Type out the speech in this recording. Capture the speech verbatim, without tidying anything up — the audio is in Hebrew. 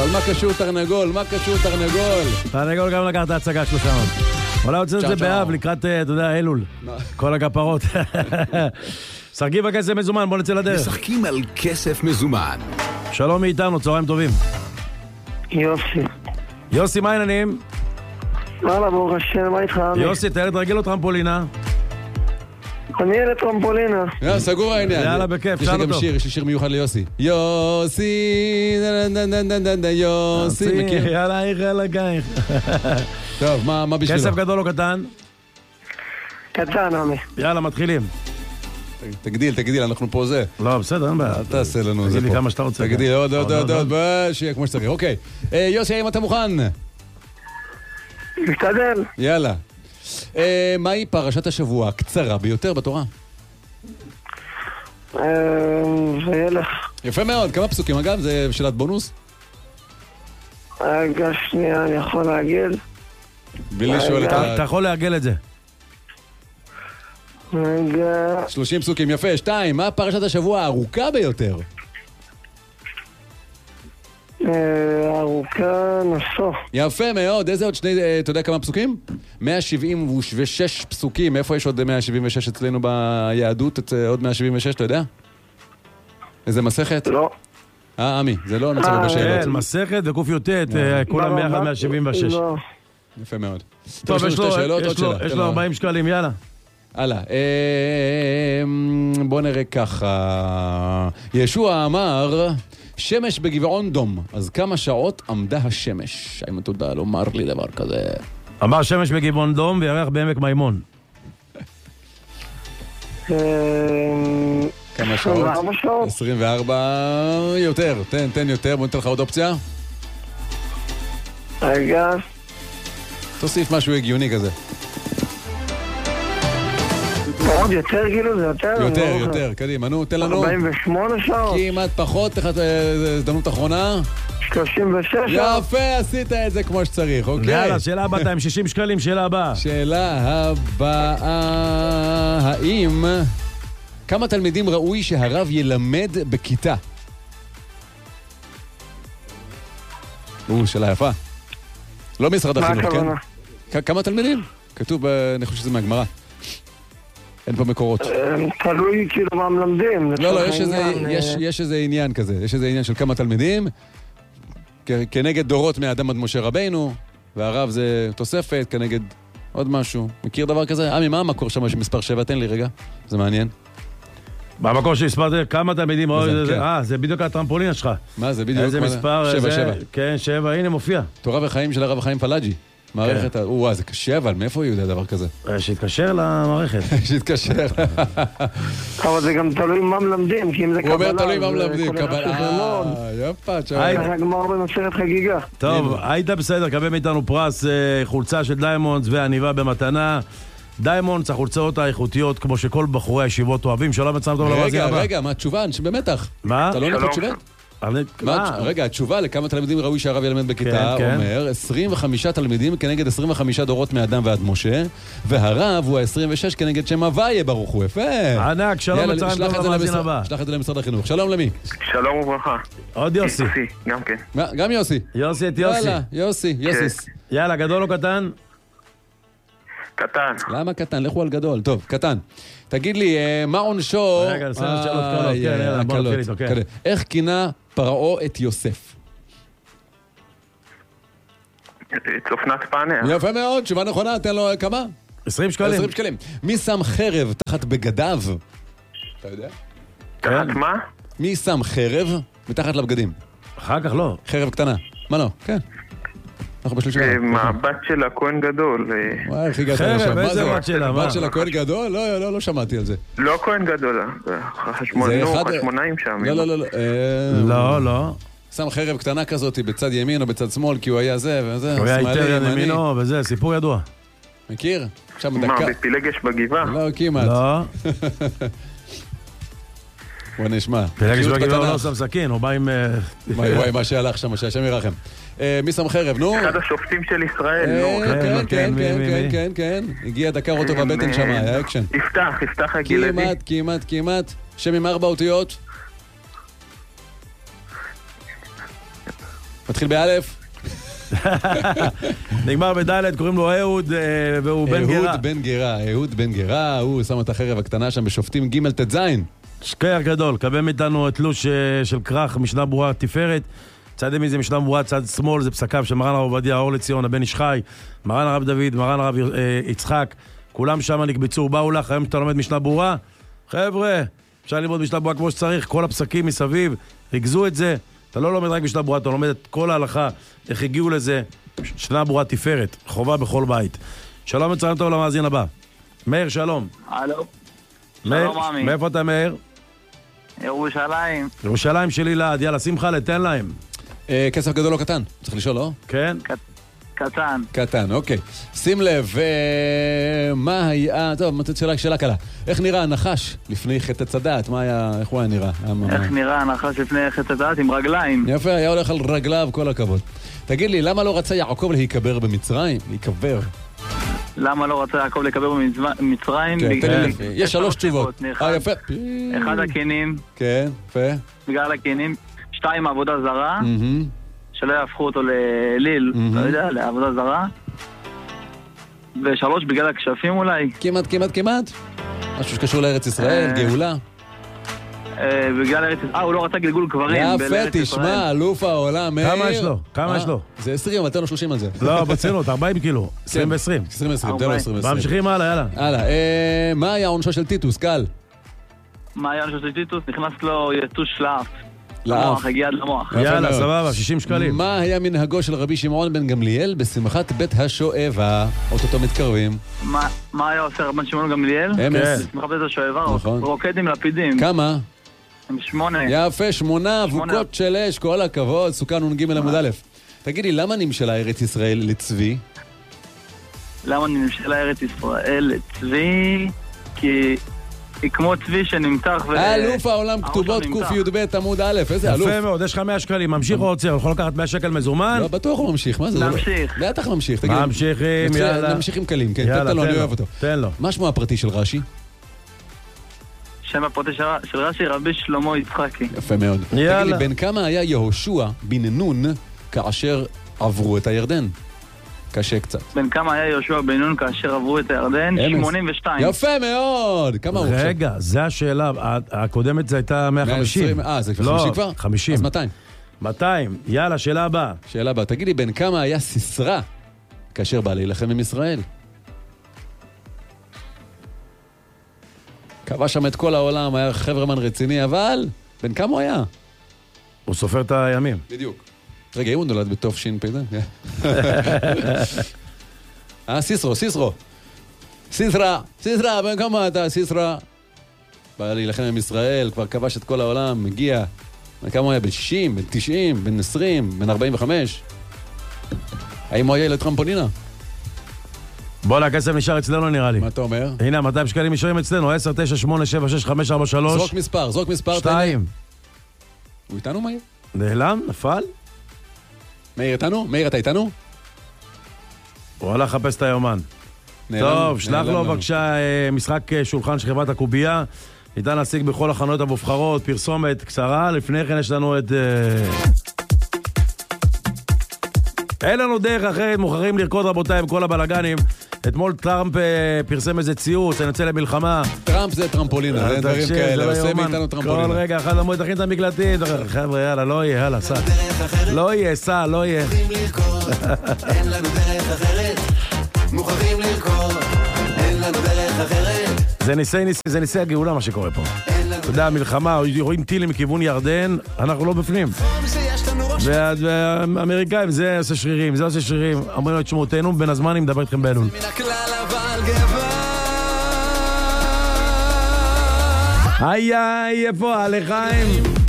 אבל מה קשור תרנגול? מה קשור תרנגול? תרנגול גם לקח את ההצגה שלו שם. אולי רוצה את זה באב לקראת, אתה יודע, אלול. כל הכפרות. שחקים בכסף מזומן, בוא נצא לדרך. משחקים על כסף מזומן. שלום מאיתנו, צהריים טובים. יוסי. יוסי, מה העניינים? וואלה, ברוך השם, מה איתך? יוסי, אתה ילד רגיל או טרמפולינה? אני ילד טרמפולינה. יאללה, סגור העניין. יאללה, בכיף, יש לי גם שיר, יש לי שיר מיוחד ליוסי. יוסי, יוסי, מכיר? יאללה, איך יאללה גייך. טוב, מה בשבילו? כסף גדול או קטן? קטן, עמי. יאללה, מתחילים. תגדיל, תגדיל, אנחנו פה זה. לא, בסדר, אין בעיה. אל תעשה לנו זה פה. תגיד לי כמה שאתה רוצה. תגדיל, עוד, עוד, עוד, עוד, שיהיה כמו שצריך. אוקיי. יוסי, האם אתה מוכן? משתדל. יאללה. מהי פרשת השבוע הקצרה ביותר בתורה? וילך. יפה מאוד, כמה פסוקים אגב? זה שאלת בונוס? רגע, שנייה, אני יכול להגיד. בלי שואל את ה... אתה יכול להגל את זה. רגע... שלושים פסוקים, יפה. שתיים, מה פרשת השבוע הארוכה ביותר? ארוכה נשוא. יפה מאוד, איזה עוד שני, אתה יודע כמה פסוקים? מאה שבעים ושש פסוקים, איפה יש עוד מאה שבעים ושש אצלנו ביהדות? עוד מאה שבעים ושש, אתה יודע? איזה מסכת? לא. אה, עמי, זה לא נצא בשאלות. כן, מסכת וקוף יוטט, כולם ביחד מאה שבעים ושש. יפה מאוד. טוב, יש לו ארבעים שקלים, יאללה. הלאה, בוא נראה ככה. ישוע אמר... שמש בגבעון דום, אז כמה שעות עמדה השמש? האם אתה יודע לומר לי דבר כזה? אמר שמש בגבעון דום וירח בעמק מימון. כמה שעות? עשרים וארבע יותר, תן, תן יותר, בוא ניתן לך עוד אופציה. רגע. תוסיף משהו הגיוני כזה. עוד יותר כאילו, זה יותר? יותר, יותר, קדימה, נו, תן לנו. ארבעים ושמונה שעות? כמעט פחות, הזדמנות אחרונה. שלושים ושש שעות? יפה, עשית את זה כמו שצריך, אוקיי? יאללה, שאלה הבאה, עם שישים שקלים, שאלה הבאה. שאלה הבאה, האם כמה תלמידים ראוי שהרב ילמד בכיתה? או, שאלה יפה. לא משרד החינוך, כן? כמה תלמידים? כתוב, אני חושב שזה מהגמרא. אין פה מקורות. תלוי כאילו מה מלמדים. לא, לא, יש איזה עניין כזה. יש איזה עניין של כמה תלמידים, כנגד דורות מאדם עד משה רבינו, והרב זה תוספת, כנגד עוד משהו. מכיר דבר כזה? עמי, מה המקור שם שמספר שבע? תן לי רגע, זה מעניין. במקור שהספרתי, כמה תלמידים? אה, זה בדיוק הטרמפולינה שלך. מה זה בדיוק? איזה מספר? שבע, שבע. כן, שבע, הנה מופיע. תורה וחיים של הרב חיים פלאג'י. מערכת, וואו, זה קשה, אבל מאיפה הוא יודע דבר כזה? שיתקשר למערכת. שיתקשר. אבל זה גם תלוי מה מלמדים, כי אם זה קבלה... הוא אומר תלוי מה מלמדים, קבלה. יפה, תשאר. ככה גמר במסכת חגיגה. טוב, היית בסדר, קבל מאיתנו פרס, חולצה של דיימונדס ועניבה במתנה. דיימונדס, החולצות האיכותיות, כמו שכל בחורי הישיבות אוהבים. שלום, מצאנו טוב לבא. רגע, רגע, מה התשובה? במתח. מה? אתה לא נקרא תשובה? רגע, התשובה לכמה תלמידים ראוי שהרב ילמד בכיתה אומר עשרים וחמישה תלמידים כנגד עשרים וחמישה דורות מאדם ועד משה, והרב הוא ה-עשרים ושש כנגד שם הוויה, ברוך הוא. יפה. ענק, שלום מצרים טוב למאזין הבא. שלח את זה למשרד החינוך. שלום למי? שלום וברכה. עוד יוסי. יוסי, גם כן. גם יוסי. יוסי את יוסי. יאללה, יוסי, יוסיס. יאללה, גדול או קטן? קטן. למה קטן? לכו על גדול. טוב, קטן. תגיד לי, מה עונשו... רגע, נסיים שאלות קלות. כן, יאללה, בוא נתחיל איתו, כן. איך כינה פרעה את יוסף? צופנת פאנר. יפה מאוד, תשובה נכונה, תן לו כמה? עשרים שקלים. עשרים שקלים. מי שם חרב תחת בגדיו? אתה יודע? תחת מה? מי שם חרב מתחת לבגדים? אחר כך לא. חרב קטנה. מה לא? כן. אנחנו בשלישים. מהבת של הכהן גדול. וואי, איך הגעת לשם? חרב, איזה בת שלה? בת של הכהן גדול? לא, לא, לא שמעתי על זה. לא כהן גדול, חשמונאים שם. לא, לא, לא. לא, לא. שם חרב קטנה כזאת בצד ימין או בצד שמאל, כי הוא היה זה וזה. הוא היה איתר ימינו וזה, סיפור ידוע. מכיר? מה, בפילגש בגבעה? לא, כמעט. לא. בוא נשמע. פילגש בגבעה הוא לא שם סכין, הוא בא עם... וואי, מה שהלך שם, שהשם ירחם. מי שם חרב, נו? אחד השופטים של ישראל, נו. כן, כן, כן, כן, כן. הגיע דקר אותו בבטן שם, היה אקשן. יפתח, יפתח הגלעדי. כמעט, כמעט, כמעט. שם עם ארבע אותיות? מתחיל באלף. נגמר בדלת, קוראים לו אהוד, והוא בן גרה. אהוד בן גרה, אהוד בן גרה, הוא שם את החרב הקטנה שם בשופטים ג' ט"ז. שקר גדול, קבל מאיתנו תלוש של כרך, משנה ברורה תפארת. צד ימין זה משנה ברורה, צד שמאל זה פסקיו של מרן הרב עובדיה, אור לציון, הבן איש חי, מרן הרב דוד, מרן הרב יצחק, כולם שם נקבצו, באו לך, היום שאתה לומד משנה ברורה, חבר'ה, אפשר ללמוד משנה ברורה כמו שצריך, כל הפסקים מסביב, ריגזו את זה, אתה לא לומד רק משנה ברורה, אתה לומד את כל ההלכה, איך הגיעו לזה, משנה ברורה תפארת, חובה בכל בית. שלום וצהריים טוב למאזין הבא. מאיר, שלום. הלו. שלום, מאמי. מאיפה אתה, מאיר? ירושלים. ירושלים שלי לעד, יאללה, שמחה, לתן להם. כסף גדול או קטן? צריך לשאול, לא? כן. קטן. קטן, אוקיי. שים לב, מה היה... טוב, שאלה קלה. איך נראה הנחש לפני חטא צדעת? מה היה... איך הוא היה נראה? איך נראה הנחש לפני חטא צדעת? עם רגליים. יפה, היה הולך על רגליו, כל הכבוד. תגיד לי, למה לא רצה יעקב להיקבר במצרים? להיקבר. למה לא רצה יעקב להיקבר במצרים? יש שלוש תשובות. אחד הכינים. כן, יפה. בגלל הכינים. שתיים, עבודה זרה. שלא יהפכו אותו לליל, לא יודע, לעבודה זרה. ושלוש, בגלל הכשפים אולי. כמעט, כמעט, כמעט. משהו שקשור לארץ ישראל, גאולה. בגלל ארץ ישראל, אה, הוא לא רצה גלגול קברים. יפה, תשמע, אלוף העולם, מאיר. כמה יש לו? כמה יש לו? זה עשרים, אבל תן לו שלושים על זה. לא, בציונות, ארבעים קילו. עשרים ועשרים. עשרים ועשרים, תן לו עשרים ועשרים. ממשיכים הלאה, יאללה. הלאה, מה היה עונשו של טיטוס, קל? מה היה עונשו של טיטוס? נכנס לו יתוש לאף. לאף. הגיע עד למוח. יאללה, סבבה, שישים שקלים. מה היה מנהגו של רבי שמעון בן גמליאל בשמחת בית השואבה? אוטוטו מתקרבים. מה היה עושה רבן שמעון גמליאל? אמס. בשמחת בית השואבה, רוקד עם לפידים. כמה? עם שמונה. יפה, שמונה אבוקות של אש, כל הכבוד, סוכן נ"ג עמוד א'. תגידי, למה נמשלה ארץ ישראל לצבי? למה נמשלה ארץ ישראל לצבי? כי... היא כמו צבי שנמתח ו... אלוף העולם כתובות ק"י"ב עמוד א', איזה אלוף. יפה מאוד, יש לך מאה שקלים, ממשיך או עוצר, יכול לקחת מאה שקל מזומן? לא, בטוח הוא ממשיך, מה זה? ממשיך. בטח ממשיך, ממשיכים, יאללה. נמשיך עם קלים, כן, יאללה, תן לו, אני אוהב אותו. תן לו. מה שמו הפרטי של רש"י? שם הפרטי של רש"י, רבי שלמה יצחקי. יפה מאוד. יאללה. תגיד לי, בן כמה היה יהושע בן נון כאשר עברו את הירדן? קשה קצת. בן כמה היה יהושע בן נון כאשר עברו את הירדן? שמונים ושתיים. יפה מאוד! כמה הוא עכשיו? רגע, זה השאלה. הקודמת זה הייתה מאה וחמישים. אה, זה כבר חמישים כבר? חמישים. אז מאתיים. מאתיים. יאללה, שאלה הבאה. שאלה הבאה. תגיד לי, בן כמה היה סיסרא כאשר בא להילחם עם ישראל? קבע שם את כל העולם, היה חברמן רציני, אבל בן כמה הוא היה? הוא סופר את הימים. בדיוק. רגע, אם הוא נולד בתוף שין פידה? אה, סיסרו, סיסרו. סיסרא, סיסרא, בן כמה אתה, סיסרא? בא להילחם עם ישראל, כבר כבש את כל העולם, מגיע. בן כמה הוא היה? בן שישים, בן תשעים, בן עשרים, בן ארבעים וחמש? האם הוא היה ילד טרמפולינה? בוא, הכסף נשאר אצלנו נראה לי. מה אתה אומר? הנה, מאתיים שקלים נשארים אצלנו, עשר, תשע, שמונה, שבע, שש, חמש, ארבע, שלוש. זרוק מספר, זרוק מספר. שתיים. הוא איתנו, מאיר? נעלם? נפל? מאיר איתנו? מאיר, אתה איתנו? הוא הולך לחפש את היומן. טוב, שלח לו בבקשה משחק שולחן של חברת הקובייה. ניתן להשיג בכל החנויות המובחרות, פרסומת קצרה. לפני כן יש לנו את... אין לנו דרך אחרת, מוכרחים לרקוד רבותיי עם כל הבלגנים. אתמול טראמפ פרסם איזה ציוץ, אני יוצא למלחמה. טראמפ זה טרמפולינה, זה דברים כאלה, עושה מאיתנו טרמפולינה. כל רגע, אחד אמרו, תכין את המקלטים, חבר'ה, יאללה, לא יהיה, יאללה, סע. לא יהיה, סע, לא יהיה. אין לנו דרך אחרת, מוכרחים לרקוד, אין לנו דרך אחרת. זה ניסי ניסי, זה ניסי הגאולה מה שקורה פה. אתה יודע, המלחמה, רואים טילים מכיוון ירדן, אנחנו לא בפנים. והאמריקאים, זה עושה שרירים, זה עושה שרירים. אומרים לו את שמותינו, בין הזמן אני מדבר איתכם באלול. היי היי, איפה הלחיים?